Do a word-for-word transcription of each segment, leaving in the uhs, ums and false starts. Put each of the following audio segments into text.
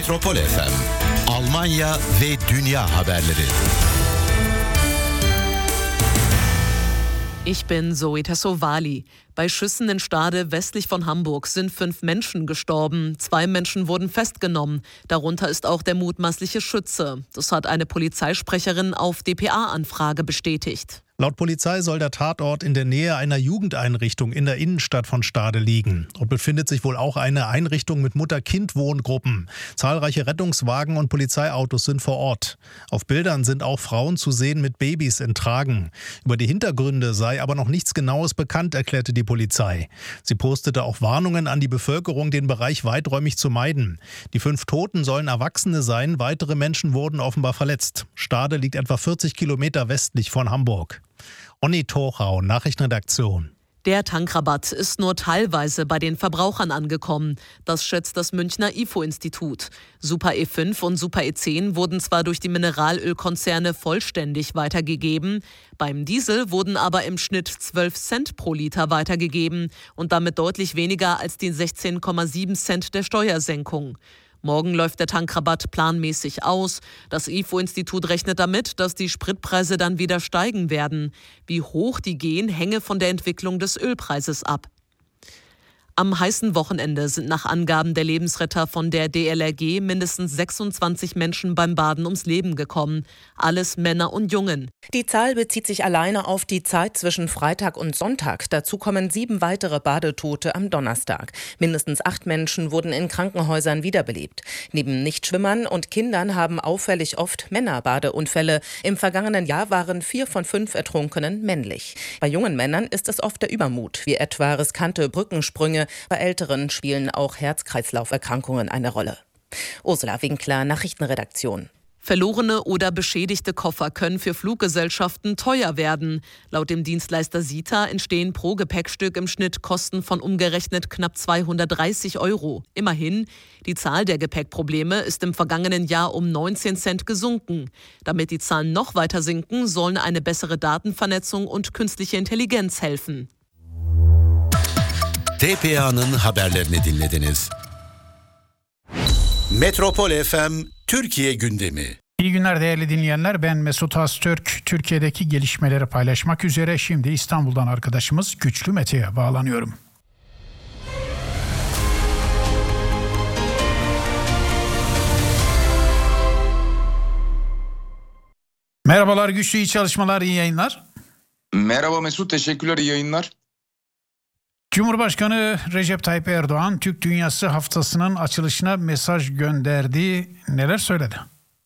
Metropol F M, Almanya ve dünya haberleri. Ich bin Zoe Tassovali. Bei Schüssen in Stade westlich von Hamburg sind fünf Menschen gestorben. Zwei Menschen wurden festgenommen. Darunter ist auch der mutmaßliche Schütze. Das hat eine Polizeisprecherin auf D P A-Anfrage bestätigt. Laut Polizei soll der Tatort in der Nähe einer Jugendeinrichtung in der Innenstadt von Stade liegen. Dort befindet sich wohl auch eine Einrichtung mit Mutter-Kind-Wohngruppen. Zahlreiche Rettungswagen und Polizeiautos sind vor Ort. Auf Bildern sind auch Frauen zu sehen mit Babys in Tragen. Über die Hintergründe sei aber noch nichts Genaues bekannt, erklärte die Polizei. Sie postete auch Warnungen an die Bevölkerung, den Bereich weiträumig zu meiden. Die fünf Toten sollen Erwachsene sein, weitere Menschen wurden offenbar verletzt. Stade liegt etwa vierzig Kilometer westlich von Hamburg. Onni Torau, Nachrichtenredaktion. Der Tankrabatt ist nur teilweise bei den Verbrauchern angekommen. Das schätzt das Münchner I F O-Institut. Super E fünf und Super E zehn wurden zwar durch die Mineralölkonzerne vollständig weitergegeben, beim Diesel wurden aber im Schnitt zwölf Cent pro Liter weitergegeben und damit deutlich weniger als die sechzehn Komma sieben Cent der Steuersenkung. Morgen läuft der Tankrabatt planmäßig aus. Das I F O-Institut rechnet damit, dass die Spritpreise dann wieder steigen werden. Wie hoch die gehen, hänge von der Entwicklung des Ölpreises ab. Am heißen Wochenende sind nach Angaben der Lebensretter von der D L R G mindestens sechsundzwanzig Menschen beim Baden ums Leben gekommen. Alles Männer und Jungen. Die Zahl bezieht sich alleine auf die Zeit zwischen Freitag und Sonntag. Dazu kommen sieben weitere Badetote am Donnerstag. Mindestens acht Menschen wurden in Krankenhäusern wiederbelebt. Neben Nichtschwimmern und Kindern haben auffällig oft Männer Badeunfälle. Im vergangenen Jahr waren vier von fünf Ertrunkenen männlich. Bei jungen Männern ist es oft der Übermut, wie etwa riskante Brückensprünge. Bei Älteren spielen auch Herz-Kreislauf-Erkrankungen eine Rolle. Ursula Winkler, Nachrichtenredaktion. Verlorene oder beschädigte Koffer können für Fluggesellschaften teuer werden. Laut dem Dienstleister SITA entstehen pro Gepäckstück im Schnitt Kosten von umgerechnet knapp zweihundertdreißig Euro. Immerhin, die Zahl der Gepäckprobleme ist im vergangenen Jahr um neunzehn Cent gesunken. Damit die Zahlen noch weiter sinken, sollen eine bessere Datenvernetzung und künstliche Intelligenz helfen. D P A'nın haberlerini dinlediniz. Metropol F M Türkiye gündemi. İyi günler değerli dinleyenler. Ben Mesut Öztürk. Türkiye'deki gelişmeleri paylaşmak üzere şimdi İstanbul'dan arkadaşımız Güçlü Mete'ye bağlanıyorum. Merhabalar Güçlü, iyi çalışmalar, iyi yayınlar. Merhaba Mesut, teşekkürler, iyi yayınlar. Cumhurbaşkanı Recep Tayyip Erdoğan Türk Dünyası Haftası'nın açılışına mesaj gönderdi. Neler söyledi?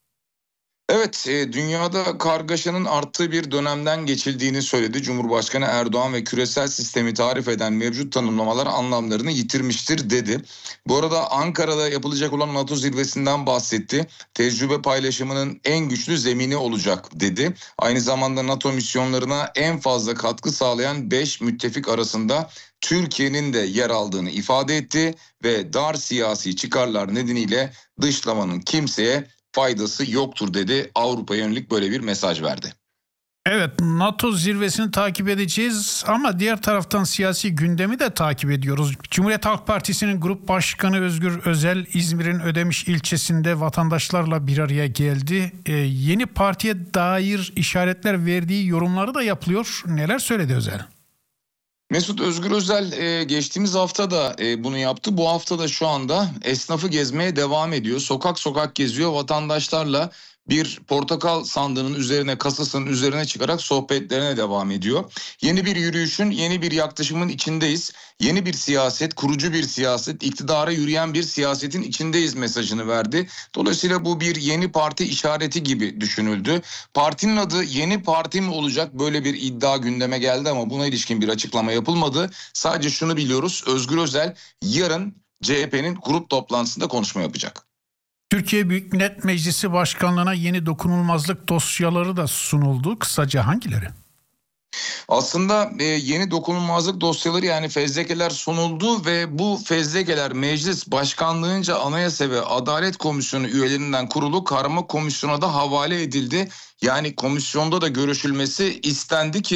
Evet, e, dünyada kargaşanın arttığı bir dönemden geçildiğini söyledi. Cumhurbaşkanı Erdoğan ve küresel sistemi tarif eden mevcut tanımlamalar anlamlarını yitirmiştir dedi. Bu arada Ankara'da yapılacak olan NATO zirvesinden bahsetti. Tecrübe paylaşımının en güçlü zemini olacak dedi. Aynı zamanda NATO misyonlarına en fazla katkı sağlayan beş müttefik arasında Türkiye'nin de yer aldığını ifade etti ve dar siyasi çıkarlar nedeniyle dışlamanın kimseye faydası yoktur dedi. Avrupa'ya yönelik böyle bir mesaj verdi. Evet, NATO zirvesini takip edeceğiz ama diğer taraftan siyasi gündemi de takip ediyoruz. Cumhuriyet Halk Partisi'nin Grup Başkanı Özgür Özel İzmir'in Ödemiş ilçesinde vatandaşlarla bir araya geldi. Ee, yeni partiye dair işaretler verdiği yorumları da yapılıyor. Neler söyledi Özel? Mesut, Özgür Özel e, geçtiğimiz hafta da e, bunu yaptı. Bu hafta da şu anda esnafı gezmeye devam ediyor. Sokak sokak geziyor, vatandaşlarla bir portakal sandığının üzerine, kasasının üzerine çıkarak sohbetlerine devam ediyor. Yeni bir yürüyüşün, yeni bir yaklaşımın içindeyiz. Yeni bir siyaset, kurucu bir siyaset, iktidara yürüyen bir siyasetin içindeyiz mesajını verdi. Dolayısıyla bu bir yeni parti işareti gibi düşünüldü. Partinin adı Yeni Parti mi olacak? Böyle bir iddia gündeme geldi ama buna ilişkin bir açıklama yapılmadı. Sadece şunu biliyoruz, Özgür Özel yarın C H P'nin grup toplantısında konuşma yapacak. Türkiye Büyük Millet Meclisi Başkanlığı'na yeni dokunulmazlık dosyaları da sunuldu. Kısaca hangileri? Aslında e, yeni dokunulmazlık dosyaları, yani fezlekeler sunuldu ve bu fezlekeler meclis başkanlığınca Anayasa ve Adalet Komisyonu üyelerinden kurulu karma komisyona da havale edildi. Yani komisyonda da görüşülmesi istendi ki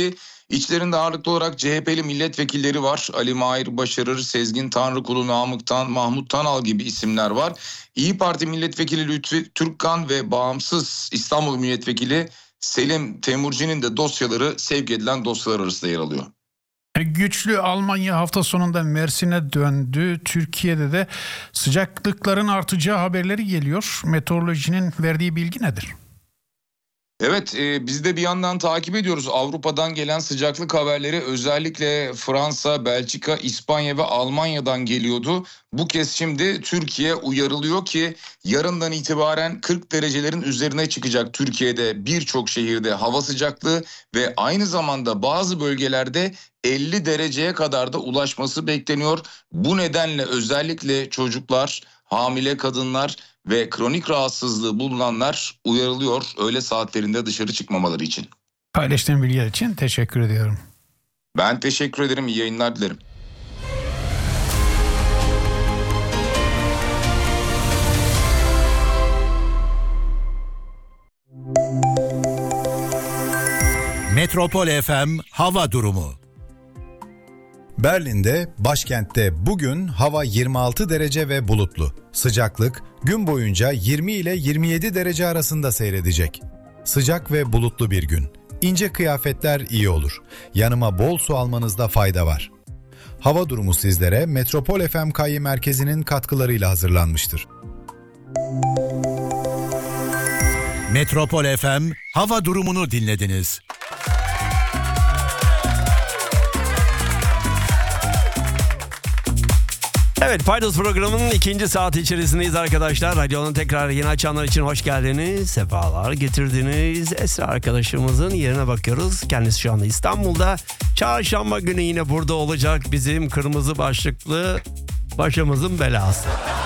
İçlerinde ağırlıklı olarak C H P'li milletvekilleri var. Ali Mahir Başarır, Sezgin Tanrıkulu, Namık Tan, Mahmut Tanal gibi isimler var. İyi Parti milletvekili Lütfi Türkkan ve bağımsız İstanbul milletvekili Selim Temurci'nin de dosyaları sevk edilen dosyalar arasında yer alıyor. Güçlü Almanya hafta sonunda Mersin'e döndü. Türkiye'de de sıcaklıkların artacağı haberleri geliyor. Meteorolojinin verdiği bilgi nedir? Evet, e, biz de bir yandan takip ediyoruz. Avrupa'dan gelen sıcaklık haberleri özellikle Fransa, Belçika, İspanya ve Almanya'dan geliyordu. Bu kez şimdi Türkiye uyarılıyor ki yarından itibaren kırk derecelerin üzerine çıkacak Türkiye'de birçok şehirde hava sıcaklığı ve aynı zamanda bazı bölgelerde elli dereceye kadar da ulaşması bekleniyor. Bu nedenle özellikle çocuklar, hamile kadınlar ve kronik rahatsızlığı bulunanlar uyarılıyor öğle saatlerinde dışarı çıkmamaları için. Paylaştığın bilgiler için teşekkür ediyorum. Ben teşekkür ederim. İyi yayınlar dilerim. Metropol F M hava durumu. Berlin'de, başkentte bugün hava yirmi altı derece ve bulutlu. Sıcaklık gün boyunca yirmi ile yirmi yedi derece arasında seyredecek. Sıcak ve bulutlu bir gün. İnce kıyafetler iyi olur. Yanıma bol su almanızda fayda var. Hava durumu sizlere Metropol F M Kayyı Merkezi'nin katkılarıyla hazırlanmıştır. Metropol F M hava durumunu dinlediniz. Evet, Paydos programının ikinci saat içerisindeyiz arkadaşlar. Radyonun tekrar yeni açanlar için hoş geldiniz. Sefalar getirdiniz. Esra arkadaşımızın yerine bakıyoruz. Kendisi şu anda İstanbul'da. Çarşamba günü yine burada olacak bizim kırmızı başlıklı başımızın belası.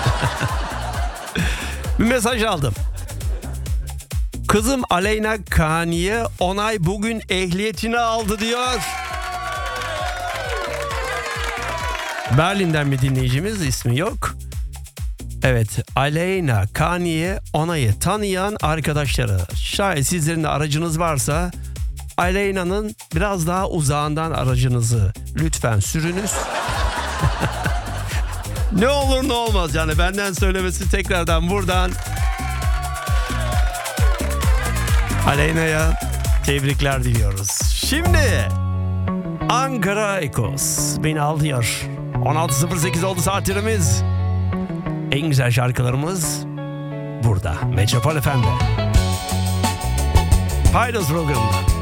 Bir mesaj aldım. Kızım Aleyna Kaniye onay bugün ehliyetini aldı diyor. Berlin'den bir dinleyicimiz, ismi yok. Evet, Aleyna Kaniye onayı tanıyan arkadaşları. Şayet sizlerin de aracınız varsa Aleyna'nın biraz daha uzağından aracınızı lütfen sürünüz. Ne olur ne olmaz yani, benden söylemesi tekrardan buradan. Aleyna'ya tebrikler diliyoruz. Şimdi Ankara Ekos beni alıyor. on altı sıfır sekiz oldu saatlerimiz. En güzel şarkılarımız burada. Metropol F M'de. Paydos programında.